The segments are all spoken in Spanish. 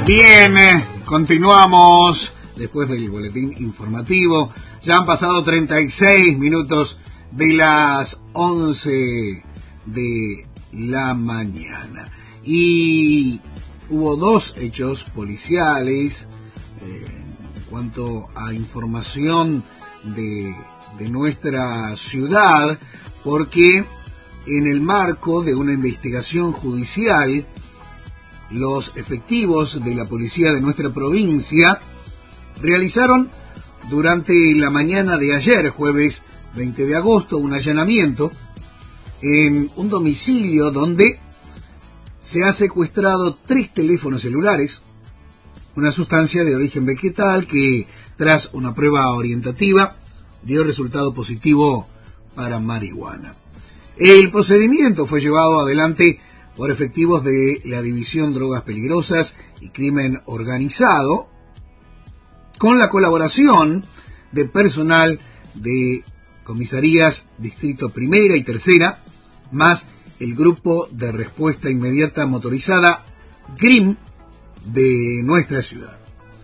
Bien, continuamos después del boletín informativo. Ya han pasado 36 minutos de las 11 de la mañana. Y hubo dos hechos policiales en cuanto a información de nuestra ciudad, porque en el marco de una investigación judicial, los efectivos de la policía de nuestra provincia realizaron durante la mañana de ayer, jueves 20 de agosto, un allanamiento en un domicilio donde se ha secuestrado 3 teléfonos celulares, una sustancia de origen vegetal que, tras una prueba orientativa, dio resultado positivo para marihuana. El procedimiento fue llevado adelante por efectivos de la División Drogas Peligrosas y Crimen Organizado, con la colaboración de personal de comisarías Distrito Primera y Tercera, más el Grupo de Respuesta Inmediata Motorizada GRIM de nuestra ciudad.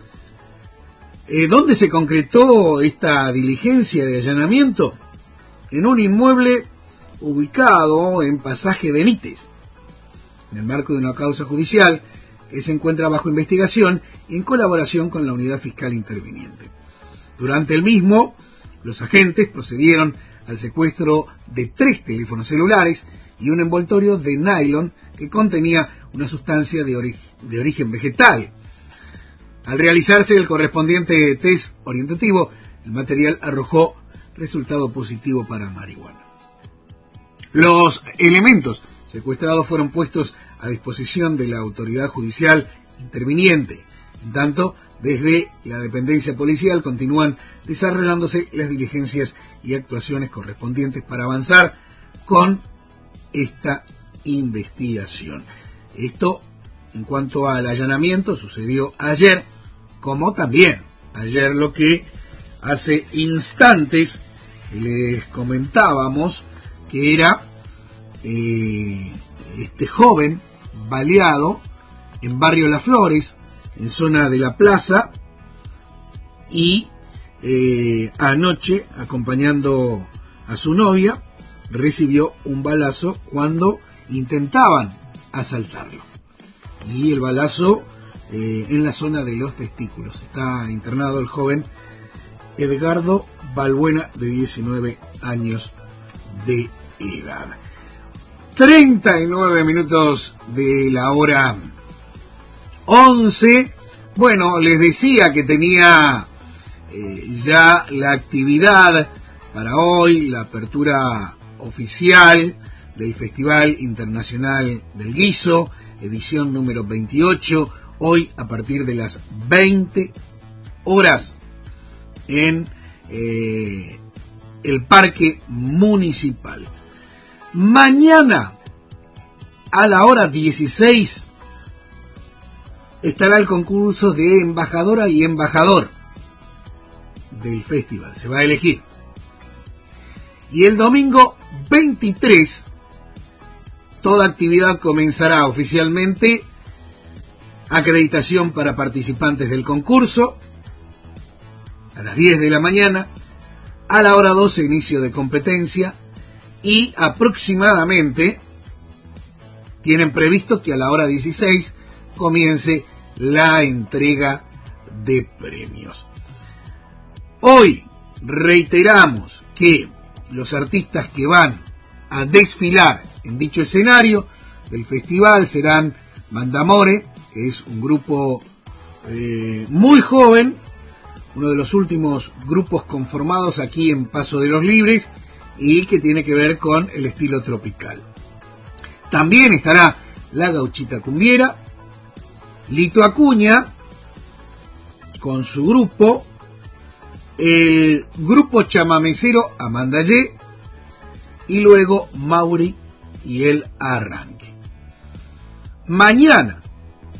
¿Dónde se concretó esta diligencia de allanamiento? En un inmueble ubicado en Pasaje Benítez, en el marco de una causa judicial que se encuentra bajo investigación en colaboración con la unidad fiscal interviniente. Durante el mismo, los agentes procedieron al secuestro de 3 teléfonos celulares y un envoltorio de nylon que contenía una sustancia de origen vegetal. Al realizarse el correspondiente test orientativo, el material arrojó resultado positivo para marihuana. Los elementos secuestrados fueron puestos a disposición de la autoridad judicial interviniente. En tanto, desde la dependencia policial continúan desarrollándose las diligencias y actuaciones correspondientes para avanzar con esta investigación. Esto, en cuanto al allanamiento, sucedió ayer, como también ayer lo que hace instantes les comentábamos, que era este joven baleado en Barrio Las Flores, en zona de la plaza, y anoche, acompañando a su novia, recibió un balazo cuando intentaban asaltarlo. Y el balazo en la zona de los testículos. Está internado el joven Edgardo Balbuena, de 19 años de edad. 39 minutos de la hora 11. Bueno, les decía que tenía ya la actividad para hoy, la apertura oficial del Festival Internacional del Guiso, edición número 28, hoy a partir de las 20 horas en el Parque Municipal. Mañana a la hora 16 estará el concurso de embajadora y embajador del festival. Se va a elegir. Y el domingo 23 toda actividad comenzará oficialmente. Acreditación para participantes del concurso a las 10 de la mañana. A la hora 12 inicio de competencia. Y aproximadamente tienen previsto que a la hora 16 comience la entrega de premios. Hoy reiteramos que los artistas que van a desfilar en dicho escenario del festival serán Mandamore, que es un grupo muy joven, uno de los últimos grupos conformados aquí en Paso de los Libres y que tiene que ver con el estilo tropical. También estará La Gauchita Cumbiera, Lito Acuña con su grupo, el grupo chamamecero Amandayé y luego Mauri y el Arranque. Mañana,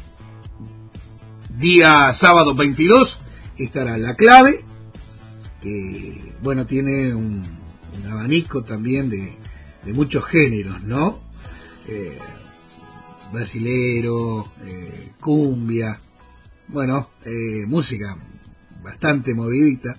día sábado 22, estará La Clave, que bueno, tiene un abanico también de muchos géneros, ¿no? Brasilero, cumbia, bueno, música bastante movidita.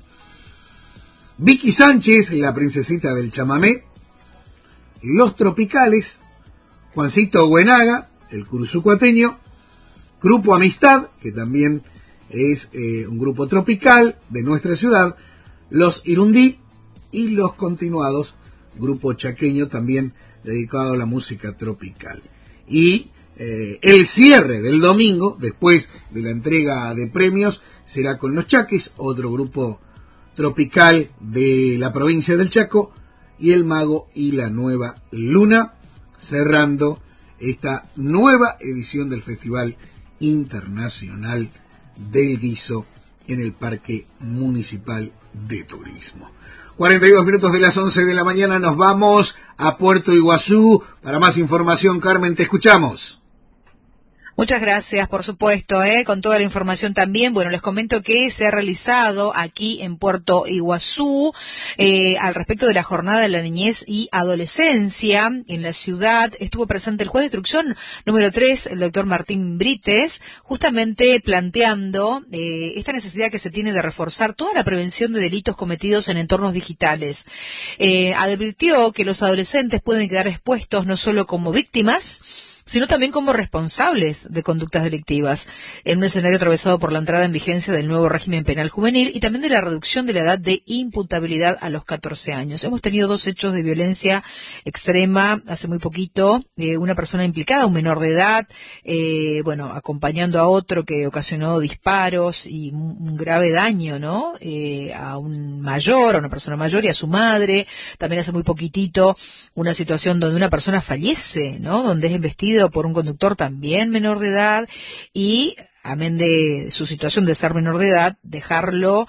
Vicky Sánchez, la princesita del chamamé. Los Tropicales, Juancito Buenaga, el curuzucuateño. Grupo Amistad, que también es un grupo tropical de nuestra ciudad. Los Irundí y Los Continuados, grupo chaqueño también dedicado a la música tropical. Y el cierre del domingo, después de la entrega de premios, será con Los Chaquis, otro grupo tropical de la provincia del Chaco, y El Mago y la Nueva Luna, cerrando esta nueva edición del Festival Internacional del Guiso en el Parque Municipal de Turismo. 42 minutos de las 11 de la mañana, nos vamos a Puerto Iguazú. Para más información, Carmen, te escuchamos. Muchas gracias, por supuesto, con toda la información también. Bueno, les comento que se ha realizado aquí en Puerto Iguazú al respecto de la jornada de la niñez y adolescencia en la ciudad. Estuvo presente el juez de instrucción número 3, el doctor Martín Brites, justamente planteando esta necesidad que se tiene de reforzar toda la prevención de delitos cometidos en entornos digitales. Advirtió que los adolescentes pueden quedar expuestos no solo como víctimas, sino también como responsables de conductas delictivas, en un escenario atravesado por la entrada en vigencia del nuevo régimen penal juvenil y también de la reducción de la edad de imputabilidad a los 14 años. Hemos tenido 2 hechos de violencia extrema hace muy poquito, una persona implicada, un menor de edad, acompañando a otro que ocasionó disparos y un grave daño, ¿no? A un mayor, a una persona mayor y a su madre. También hace muy poquitito una situación donde una persona fallece, ¿no? Donde es embestido por un conductor también menor de edad y, amén de su situación de ser menor de edad, dejarlo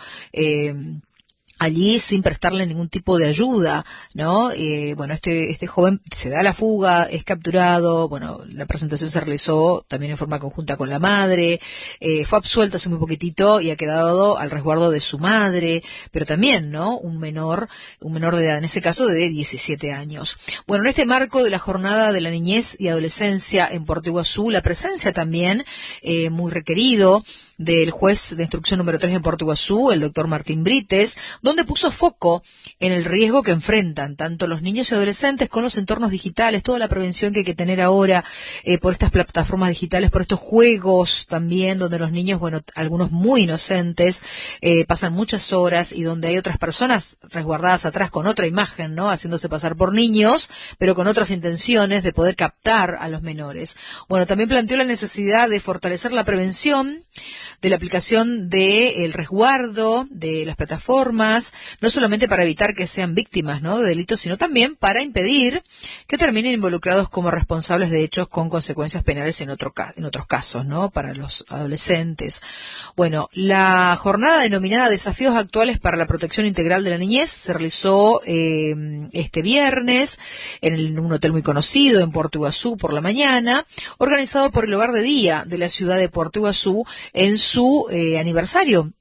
allí sin prestarle ningún tipo de ayuda, ¿no? Este joven se da a la fuga, es capturado, la presentación se realizó también en forma conjunta con la madre, fue absuelto hace muy poquitito y ha quedado al resguardo de su madre, pero también, ¿no? Un menor de edad, en ese caso de 17 años. Bueno, en este marco de la jornada de la niñez y adolescencia en Puerto Iguazú, la presencia también, muy requerido, del juez de instrucción número 3 en Puerto Iguazú, el doctor Martín Brites, donde puso foco en el riesgo que enfrentan tanto los niños y adolescentes con los entornos digitales, toda la prevención que hay que tener ahora por estas plataformas digitales, por estos juegos también, donde los niños, algunos muy inocentes, pasan muchas horas y donde hay otras personas resguardadas atrás con otra imagen, ¿no? Haciéndose pasar por niños, pero con otras intenciones de poder captar a los menores. Bueno, también planteó la necesidad de fortalecer la prevención de la aplicación del resguardo de las plataformas, no solamente para evitar que sean víctimas, ¿no?, de delitos, sino también para impedir que terminen involucrados como responsables de hechos con consecuencias penales en otros casos, ¿no?, para los adolescentes. Bueno, la jornada denominada Desafíos Actuales para la Protección Integral de la Niñez se realizó este viernes en un hotel muy conocido en Puerto Iguazú por la mañana, organizado por el Hogar de Día de la ciudad de Puerto Iguazú en su aniversario,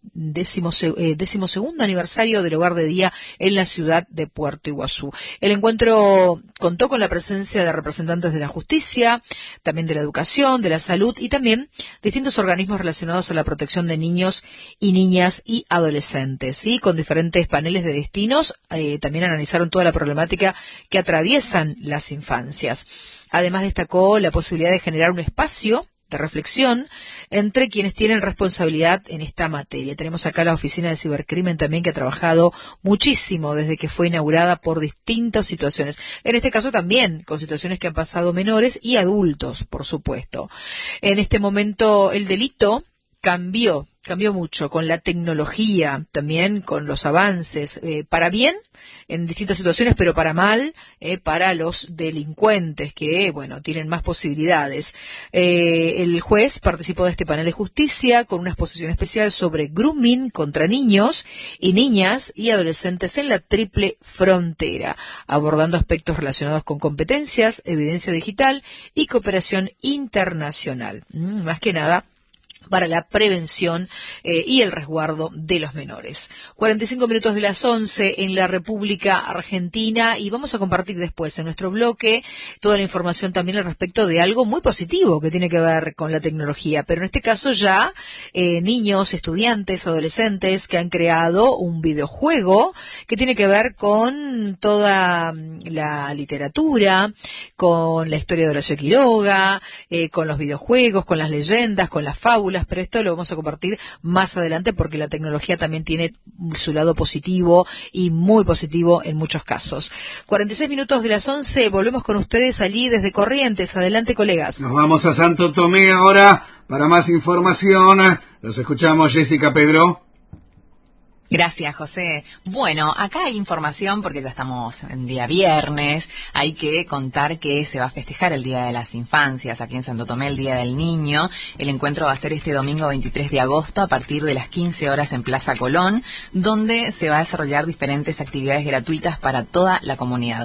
12º aniversario del Hogar de Día en la ciudad de Puerto Iguazú. El encuentro contó con la presencia de representantes de la justicia, también de la educación, de la salud y también distintos organismos relacionados a la protección de niños y niñas y adolescentes, y con diferentes paneles de destinos. También analizaron toda la problemática que atraviesan las infancias. Además, destacó la posibilidad de generar un espacio de reflexión entre quienes tienen responsabilidad en esta materia. Tenemos acá la Oficina de Cibercrimen también, que ha trabajado muchísimo desde que fue inaugurada por distintas situaciones. En este caso también con situaciones que han pasado menores y adultos, por supuesto. En este momento el delito cambió mucho con la tecnología, también con los avances, para bien en distintas situaciones, pero para mal, para los delincuentes que, tienen más posibilidades. El juez participó de este panel de justicia con una exposición especial sobre grooming contra niños y niñas y adolescentes en la triple frontera, abordando aspectos relacionados con competencias, evidencia digital y cooperación internacional. Más que nada, para la prevención y el resguardo de los menores. 45 minutos de las 11 en la República Argentina, y vamos a compartir después en nuestro bloque toda la información también al respecto de algo muy positivo que tiene que ver con la tecnología, pero en este caso ya niños, estudiantes, adolescentes que han creado un videojuego que tiene que ver con toda la literatura, con la historia de Horacio Quiroga, con los videojuegos, con las leyendas, con las fábulas, pero esto lo vamos a compartir más adelante porque la tecnología también tiene su lado positivo y muy positivo en muchos casos. 46 minutos de las 11, volvemos con ustedes allí desde Corrientes. Adelante, colegas. Nos vamos a Santo Tomé ahora para más información. Los escuchamos, Jessica, Pedro. Gracias, José. Bueno, acá hay información porque ya estamos en día viernes. Hay que contar que se va a festejar el Día de las Infancias aquí en Santo Tomé, el Día del Niño. El encuentro va a ser este domingo 23 de agosto a partir de las 15 horas en Plaza Colón, donde se va a desarrollar diferentes actividades gratuitas para toda la comunidad.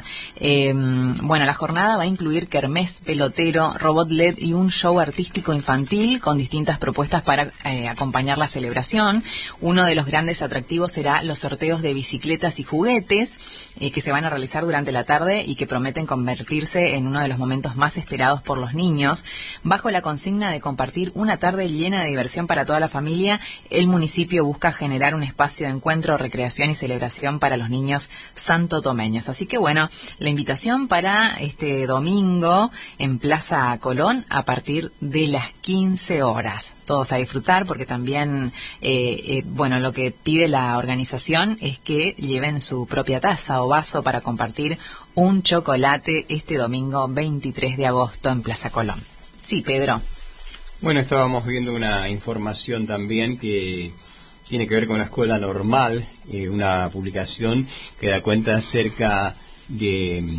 Bueno, la jornada va a incluir kermés, pelotero, robot LED y un show artístico infantil con distintas propuestas para acompañar la celebración. Uno de los grandes atractivos será los sorteos de bicicletas y juguetes que se van a realizar durante la tarde y que prometen convertirse en uno de los momentos más esperados por los niños. Bajo la consigna de compartir una tarde llena de diversión para toda la familia, el municipio busca generar un espacio de encuentro, recreación y celebración para los niños santotomeños. Así que bueno, la invitación para este domingo en Plaza Colón a partir de las 15 horas. Todos a disfrutar porque también, bueno, lo que pide la organización es que lleven su propia taza o vaso para compartir un chocolate este domingo 23 de agosto en Plaza Colón. Sí, Pedro. Bueno, estábamos viendo una información también que tiene que ver con la escuela normal, una publicación que da cuenta acerca de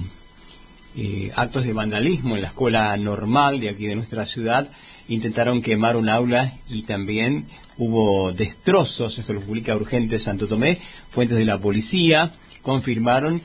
actos de vandalismo en la escuela normal de aquí de nuestra ciudad. Intentaron quemar un aula y también hubo destrozos. Esto lo publica Urgente Santo Tomé. Fuentes de la policía confirmaron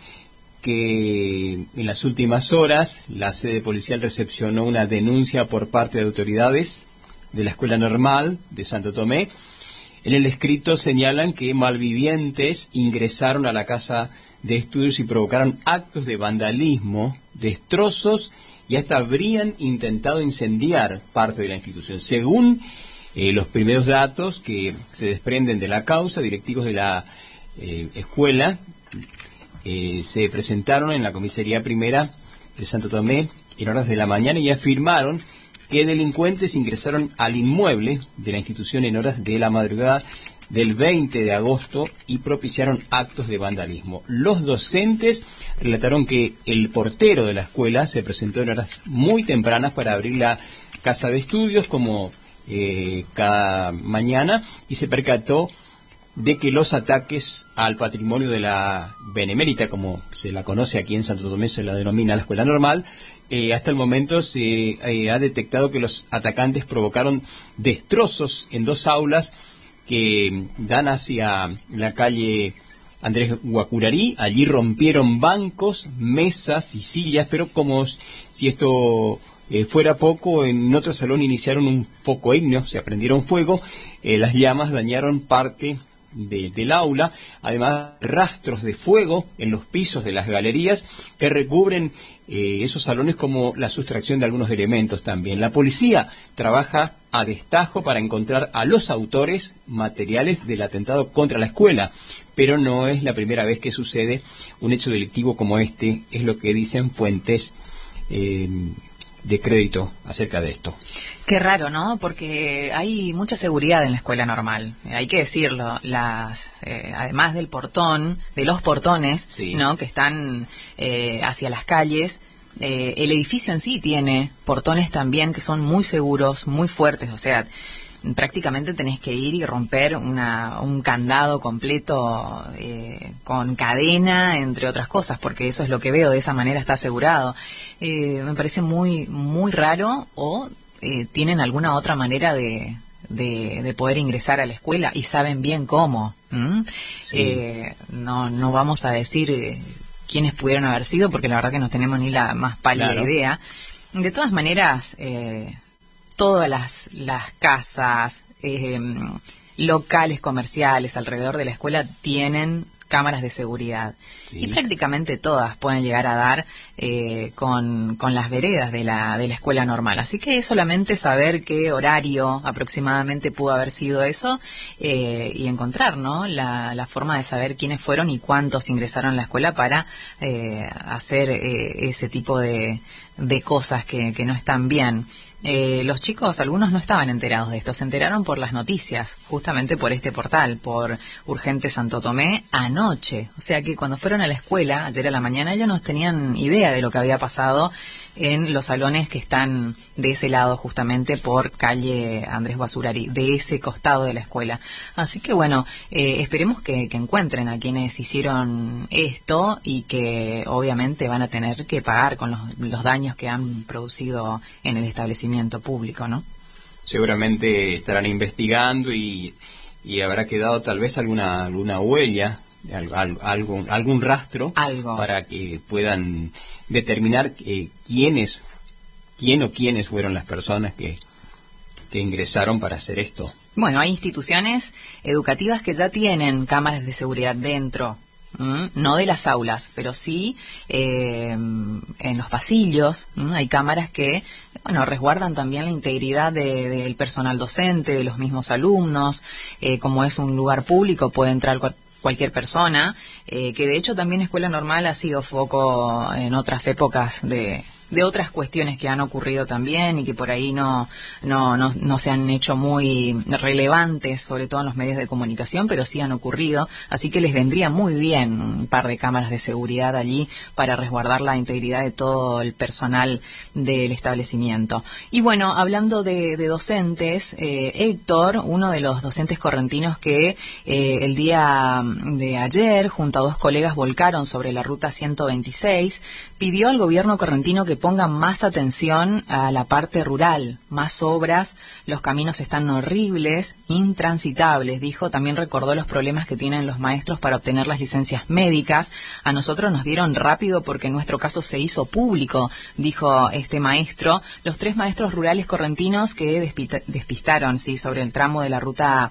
que en las últimas horas la sede policial recepcionó una denuncia por parte de autoridades de la escuela normal de Santo Tomé. En el escrito señalan que malvivientes ingresaron a la casa de estudios y provocaron actos de vandalismo, destrozos y hasta habrían intentado incendiar parte de la institución. Según los primeros datos que se desprenden de la causa, directivos de la escuela se presentaron en la comisaría primera de Santo Tomé en horas de la mañana y afirmaron que delincuentes ingresaron al inmueble de la institución en horas de la madrugada del 20 de agosto y propiciaron actos de vandalismo. Los docentes relataron que el portero de la escuela se presentó en horas muy tempranas para abrir la casa de estudios como cada mañana y se percató de que los ataques al patrimonio de la Benemérita, como se la conoce aquí en Santo Tomé, se la denomina la escuela normal, hasta el momento se ha detectado que los atacantes provocaron destrozos en dos aulas que dan hacia la calle Andrés Guacurarí. Allí rompieron bancos, mesas y sillas, pero como si esto fuera poco, en otro salón iniciaron un foco ígneo, se prendieron fuego, las llamas dañaron parte del aula, además rastros de fuego en los pisos de las galerías que recubren esos salones, como la sustracción de algunos elementos también. La policía trabaja a destajo para encontrar a los autores materiales del atentado contra la escuela, pero no es la primera vez que sucede un hecho delictivo como este, es lo que dicen fuentes de crédito acerca de esto. Qué raro, ¿no? Porque hay mucha seguridad en la escuela normal, hay que decirlo. Además del portón, de los portones, sí, ¿no?, que están hacia las calles, el edificio en sí tiene portones también que son muy seguros, muy fuertes. O sea, prácticamente tenés que ir y romper un candado completo con cadena, entre otras cosas, porque eso es lo que veo, de esa manera está asegurado. Me parece muy, muy raro, o tienen alguna otra manera de poder ingresar a la escuela y saben bien cómo. Sí. No vamos a decir quiénes pudieron haber sido, porque la verdad que no tenemos ni la más pálida idea. De todas maneras, todas las casas, locales comerciales alrededor de la escuela tienen cámaras de seguridad. Sí. Y prácticamente todas pueden llegar a dar con las veredas de la escuela normal. Así que es solamente saber qué horario aproximadamente pudo haber sido eso y encontrar, ¿no?, la forma de saber quiénes fueron y cuántos ingresaron a la escuela para hacer ese tipo de cosas que no están bien. Los chicos, algunos no estaban enterados de esto, se enteraron por las noticias, justamente por este portal, por Urgente Santo Tomé, anoche. O sea que cuando fueron a la escuela, ayer a la mañana, ellos no tenían idea de lo que había pasado en los salones que están de ese lado, justamente por calle Andrés Basurari, de ese costado de la escuela. Así que bueno, esperemos que encuentren a quienes hicieron esto y que obviamente van a tener que pagar con los daños que han producido en el establecimiento público, ¿no? Seguramente estarán investigando y habrá quedado tal vez alguna huella, algún rastro, para que puedan determinar quiénes fueron las personas que ingresaron para hacer esto. Bueno, hay instituciones educativas que ya tienen cámaras de seguridad dentro, no de las aulas, pero sí en los pasillos. Hay cámaras que, bueno, resguardan también la integridad del personal docente, de los mismos alumnos. Como es un lugar público, puede entrar cualquier persona, que de hecho también Escuela Normal ha sido foco en otras épocas de otras cuestiones que han ocurrido también y que por ahí no se han hecho muy relevantes, sobre todo en los medios de comunicación, pero sí han ocurrido, así que les vendría muy bien un par de cámaras de seguridad allí para resguardar la integridad de todo el personal del establecimiento. Y bueno, hablando de docentes, Héctor, uno de los docentes correntinos que el día de ayer, junto a dos colegas, volcaron sobre la ruta 126, pidió al gobierno correntino que pongan más atención a la parte rural, más obras, los caminos están horribles, intransitables, dijo. También recordó los problemas que tienen los maestros para obtener las licencias médicas. A nosotros nos dieron rápido porque en nuestro caso se hizo público, dijo este maestro. Los 3 maestros rurales correntinos que despistaron, sí, sobre el tramo de la ruta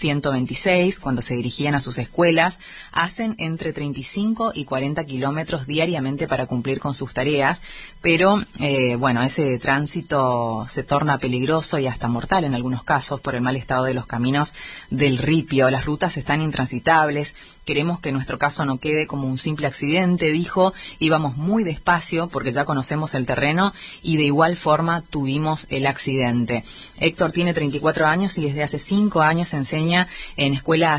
126 cuando se dirigían a sus escuelas, hacen entre 35 y 40 kilómetros diariamente para cumplir con sus tareas, pero bueno, ese tránsito se torna peligroso y hasta mortal en algunos casos por el mal estado de los caminos del ripio. Las rutas están intransitables. Queremos que nuestro caso no quede como un simple accidente, dijo. Íbamos muy despacio porque ya conocemos el terreno y de igual forma tuvimos el accidente. Héctor tiene 34 años y desde hace 5 años enseña en Escuela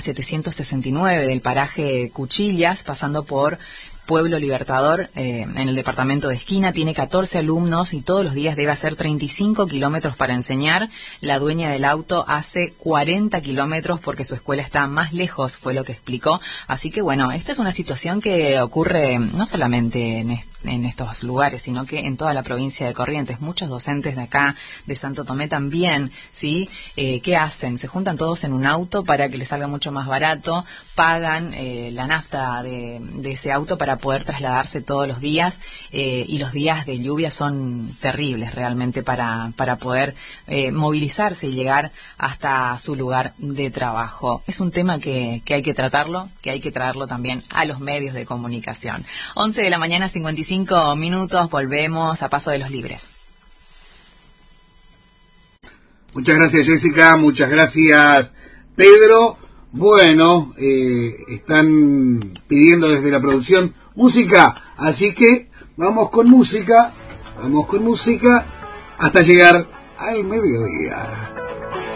769 del paraje Cuchillas, pasando por Pueblo Libertador, en el departamento de Esquina. Tiene 14 alumnos y todos los días debe hacer 35 kilómetros para enseñar. La dueña del auto hace 40 kilómetros porque su escuela está más lejos, fue lo que explicó. Así que bueno, esta es una situación que ocurre no solamente en estos lugares, sino que en toda la provincia de Corrientes. Muchos docentes de acá, de Santo Tomé también, ¿sí? ¿Qué hacen? Se juntan todos en un auto para que les salga mucho más barato, pagan la nafta de ese auto para poder trasladarse todos los días, y los días de lluvia son terribles realmente para poder movilizarse y llegar hasta su lugar de trabajo. Es un tema que hay que tratarlo, que hay que traerlo también a los medios de comunicación. 11 de la mañana, 55 minutos, volvemos a Paso de los Libres. Muchas gracias, Jessica, muchas gracias, Pedro. Bueno, están pidiendo desde la producción música, así que vamos con música hasta llegar al mediodía.